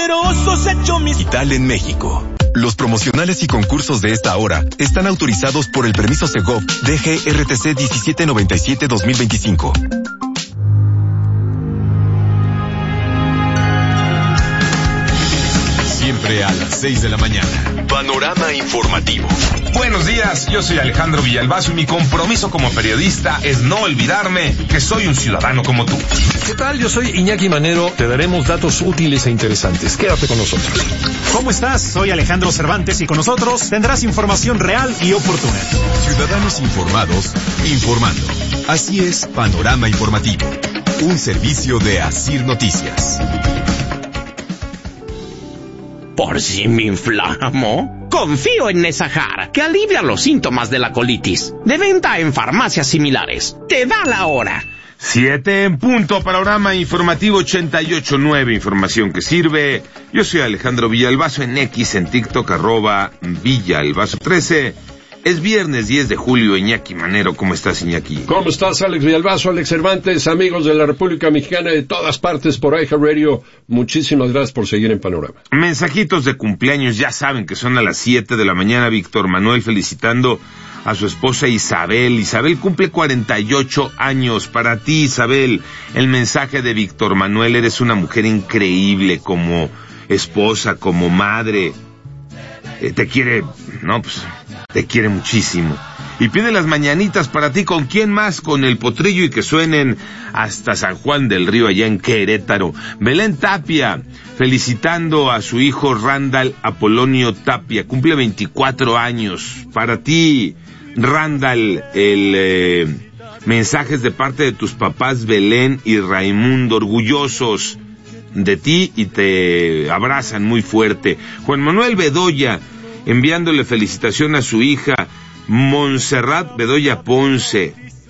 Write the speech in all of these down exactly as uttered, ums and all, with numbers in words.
poderosos hecho mis... Digital en México. Los promocionales y concursos de esta hora están autorizados por el permiso Segov D G R T C diecisiete noventa y siete dos mil veinticinco. Siempre a las seis de la mañana. Panorama informativo. Buenos días, yo soy Alejandro Villalbazo y mi compromiso como periodista es no olvidarme que soy un ciudadano como tú. ¿Qué tal? Yo soy Iñaki Manero. Te daremos datos útiles e interesantes. Quédate con nosotros. ¿Cómo estás? Soy Alejandro Cervantes y con nosotros tendrás información real y oportuna. Ciudadanos informados, informando. Así es, Panorama Informativo. Un servicio de Asir Noticias. ¿Por si me inflamo? Confío en Nesahar, que alivia los síntomas de la colitis. De venta en farmacias similares. Te da la hora. Siete en punto, Panorama Informativo ochenta y ocho punto nueve, información que sirve. Yo soy Alejandro Villalbazo en X, en TikTok, arroba Villalbazo trece. Es viernes diez de julio, Iñaki Manero. ¿Cómo estás, Iñaki? ¿Cómo estás, Alex Villalbazo, Alex Cervantes, amigos de la República Mexicana de todas partes por iHeartRadio? Muchísimas gracias por seguir en Panorama. Mensajitos de cumpleaños, ya saben que son a las siete de la mañana. Víctor Manuel felicitando a su esposa Isabel. Isabel cumple cuarenta y ocho años. Para ti, Isabel, el mensaje de Víctor Manuel: eres una mujer increíble como esposa, como madre. Eh, te quiere, no, pues, te quiere muchísimo. Y pide las mañanitas para ti. ¿Con quién más? Con el Potrillo, y que suenen hasta San Juan del Río, allá en Querétaro. Belén Tapia, felicitando a su hijo Randall Apolonio Tapia. Cumple veinticuatro años. Para ti, Randall, el eh, mensajes de parte de tus papás Belén y Raimundo, orgullosos de ti y te abrazan muy fuerte. Juan Manuel Bedoya, enviándole felicitación a su hija Montserrat Bedoya Ponce.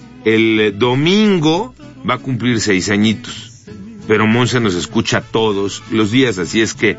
El domingo va a cumplir seis añitos, pero Monse nos escucha todos los días, así es que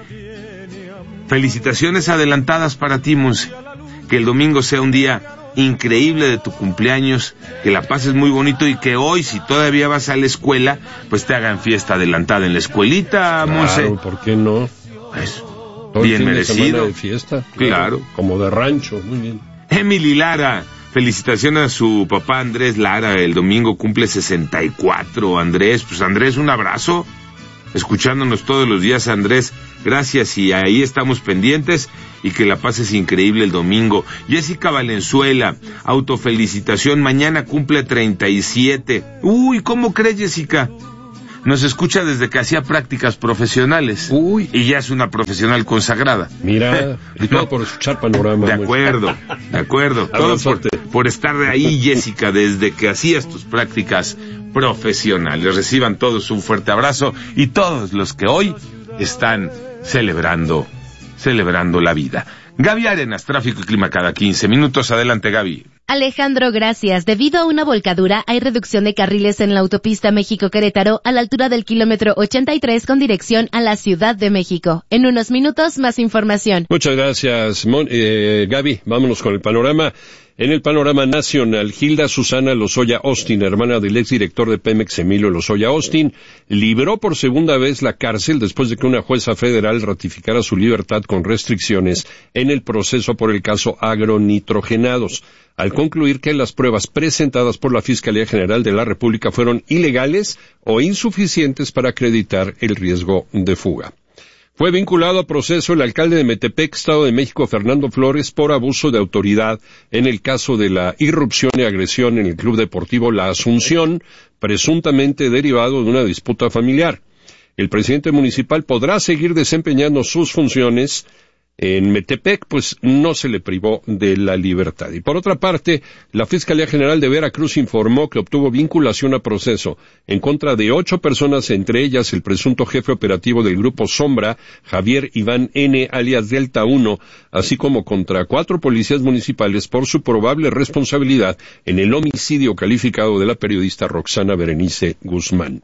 felicitaciones adelantadas para ti, Monse. Que el domingo sea un día increíble de tu cumpleaños, que la pases muy bonito y que hoy, si todavía vas a la escuela, pues te hagan fiesta adelantada en la escuelita, Monse. Claro, ¿por qué no? Pues, todo bien el fin merecido. de semana de fiesta. Claro. Como de rancho, muy bien. Emily Lara, felicitación a su papá Andrés Lara, el domingo cumple sesenta y cuatro. Andrés, pues Andrés, un abrazo, escuchándonos todos los días, Andrés, gracias, y ahí estamos pendientes, y que la pases increíble el domingo. Jessica Valenzuela, autofelicitación, mañana cumple treinta y siete. Uy, ¿cómo crees, Jessica? Nos escucha desde que hacía prácticas profesionales. Uy. Y ya es una profesional consagrada. Mira, y todo por escuchar Panorama. De acuerdo, de acuerdo. Todo por, por estar ahí, Jessica, desde que hacías tus prácticas profesionales. Reciban todos un fuerte abrazo, y todos los que hoy están celebrando, celebrando la vida. Gaby Arenas, tráfico y clima cada quince minutos. Adelante, Gaby. Alejandro, gracias. Debido a una volcadura, hay reducción de carriles en la autopista México-Querétaro a la altura del kilómetro ochenta y tres con dirección a la Ciudad de México. En unos minutos, más información. Muchas gracias, Mon eh, Gaby. Vámonos con el panorama. En el panorama nacional, Hilda Susana Lozoya Austin, hermana del exdirector de Pemex Emilio Lozoya Austin, libró por segunda vez la cárcel después de que una jueza federal ratificara su libertad con restricciones en el proceso por el caso agronitrogenados, al concluir que las pruebas presentadas por la Fiscalía General de la República fueron ilegales o insuficientes para acreditar el riesgo de fuga. Fue vinculado a proceso el alcalde de Metepec, Estado de México, Fernando Flores, por abuso de autoridad en el caso de la irrupción y agresión en el Club Deportivo La Asunción, presuntamente derivado de una disputa familiar. El presidente municipal podrá seguir desempeñando sus funciones en Metepec, pues no se le privó de la libertad. Y por otra parte, la Fiscalía General de Veracruz informó que obtuvo vinculación a proceso en contra de ocho personas, entre ellas el presunto jefe operativo del Grupo Sombra, Javier Iván N., alias Delta uno, así como contra cuatro policías municipales por su probable responsabilidad en el homicidio calificado de la periodista Roxana Berenice Guzmán.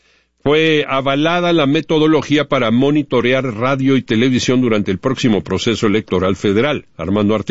Fue avalada la metodología para monitorear radio y televisión durante el próximo proceso electoral federal. Armando Arteaga.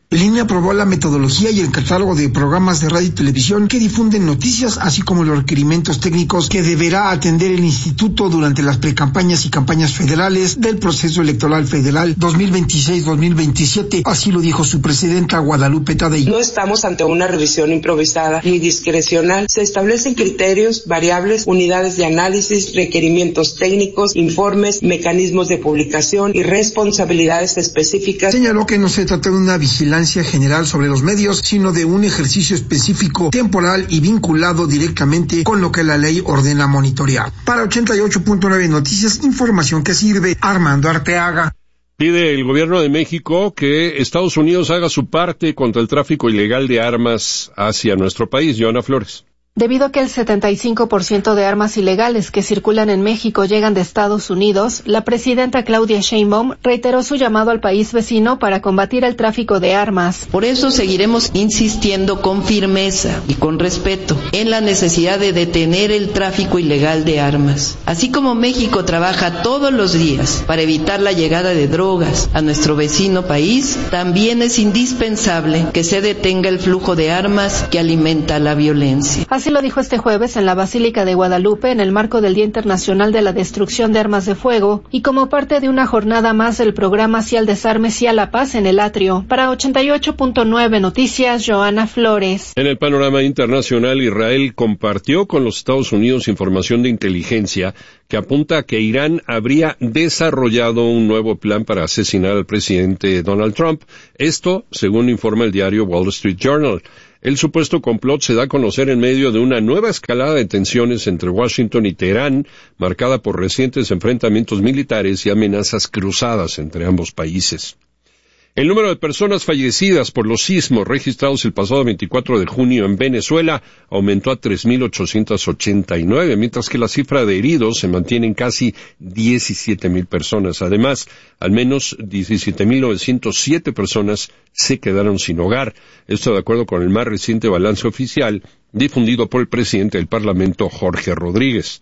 El I N E aprobó la metodología y el catálogo de programas de radio y televisión que difunden noticias, así como los requerimientos técnicos que deberá atender el instituto durante las precampañas y campañas federales del proceso electoral federal dos mil veintiséis dos mil veintisiete, así lo dijo su presidenta Guadalupe Tadei. No estamos ante una revisión improvisada ni discrecional. Se establecen criterios, variables, unidades de análisis, requerimientos técnicos, informes, mecanismos de publicación y responsabilidades específicas. Señaló que no se trata de una vigilancia general sobre los medios, sino de un ejercicio específico, temporal y vinculado directamente con lo que la ley ordena monitorear. Para ochenta y ocho punto nueve Noticias, información que sirve. Armando Arteaga. Pide el gobierno de México que Estados Unidos haga su parte contra el tráfico ilegal de armas hacia nuestro país. Joana Flores. Debido a que el setenta y cinco por ciento de armas ilegales que circulan en México llegan de Estados Unidos, la presidenta Claudia Sheinbaum reiteró su llamado al país vecino para combatir el tráfico de armas. Por eso seguiremos insistiendo con firmeza y con respeto en la necesidad de detener el tráfico ilegal de armas. Así como México trabaja todos los días para evitar la llegada de drogas a nuestro vecino país, también es indispensable que se detenga el flujo de armas que alimenta la violencia. Así lo dijo este jueves en la Basílica de Guadalupe en el marco del Día Internacional de la Destrucción de Armas de Fuego y como parte de una jornada más del programa Sí al Desarme, Sí a la Paz en el Atrio. Para ochenta y ocho punto nueve Noticias, Joana Flores. En el panorama internacional, Israel compartió con los Estados Unidos información de inteligencia que apunta a que Irán habría desarrollado un nuevo plan para asesinar al presidente Donald Trump. Esto, según informa el diario Wall Street Journal. El supuesto complot se da a conocer en medio de una nueva escalada de tensiones entre Washington y Teherán, marcada por recientes enfrentamientos militares y amenazas cruzadas entre ambos países. El número de personas fallecidas por los sismos registrados el pasado veinticuatro de junio en Venezuela aumentó a tres mil ochocientos ochenta y nueve, mientras que la cifra de heridos se mantiene en casi diecisiete mil personas. Además, al menos diecisiete mil novecientos siete personas se quedaron sin hogar. Esto de acuerdo con el más reciente balance oficial difundido por el presidente del Parlamento, Jorge Rodríguez.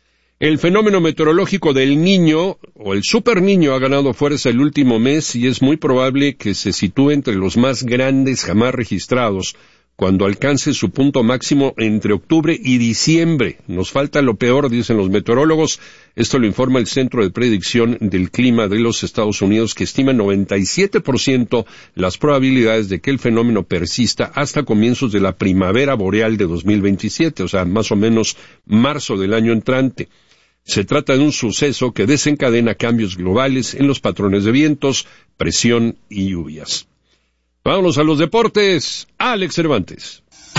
El fenómeno meteorológico del Niño, o el Super Niño, ha ganado fuerza el último mes y es muy probable que se sitúe entre los más grandes jamás registrados cuando alcance su punto máximo entre octubre y diciembre. Nos falta lo peor, dicen los meteorólogos. Esto lo informa el Centro de Predicción del Clima de los Estados Unidos, que estima noventa y siete por ciento las probabilidades de que el fenómeno persista hasta comienzos de la primavera boreal de dos mil veintisiete, o sea, más o menos marzo del año entrante. Se trata de un suceso que desencadena cambios globales en los patrones de vientos, presión y lluvias. Vámonos a los deportes. Alex Cervantes.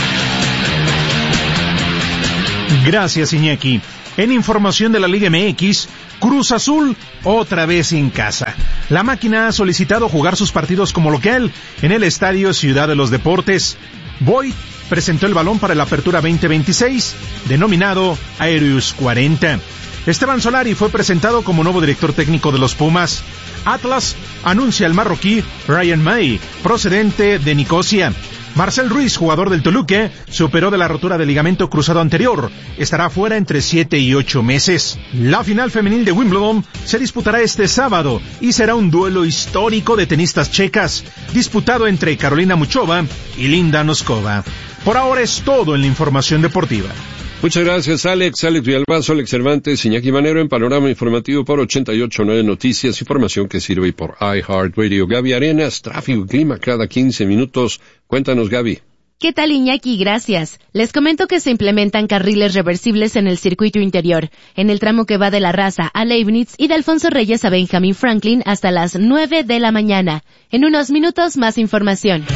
Gracias, Iñaki. En información de la Liga M X, Cruz Azul otra vez en casa. La máquina ha solicitado jugar sus partidos como local en el Estadio Ciudad de los Deportes. Boyd presentó el balón para la Apertura veinte veintiséis, denominado Aereus cuarenta. Esteban Solari fue presentado como nuevo director técnico de los Pumas. Atlas anuncia al marroquí Ryan May, procedente de Nicosia. Marcel Ruiz, jugador del Toluca, se operó de la rotura del ligamento cruzado anterior. Estará fuera entre siete y ocho meses. La final femenil de Wimbledon se disputará este sábado y será un duelo histórico de tenistas checas, disputado entre Carolina Muchova y Linda Noskova. Por ahora es todo en la información deportiva. Muchas gracias, Alex. Alex Villalbazo, Alex Cervantes, Iñaki Manero en Panorama Informativo por ochenta y ocho punto nueve Noticias, información que sirve por iHeartRadio. Gaby Arenas, tráfico y clima cada quince minutos. Cuéntanos, Gaby. ¿Qué tal, Iñaki? Gracias. Les comento que se implementan carriles reversibles en el circuito interior, en el tramo que va de La Raza a Leibniz y de Alfonso Reyes a Benjamin Franklin hasta las nueve de la mañana. En unos minutos, más información.